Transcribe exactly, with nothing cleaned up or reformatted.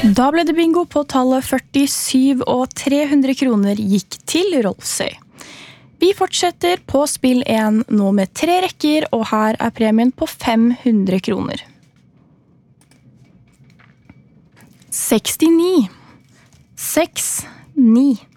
Da ble det bingo på tallet førtisju, og tre hundre kroner gikk til Rolfsøy. Vi fortsetter på spill én nå med tre rekker, og her er premien på fem hundre kroner. sekstini, seks, ni.